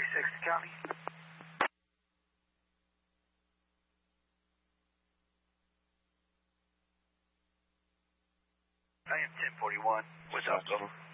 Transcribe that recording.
36, County. I am 1041. What's up, bro?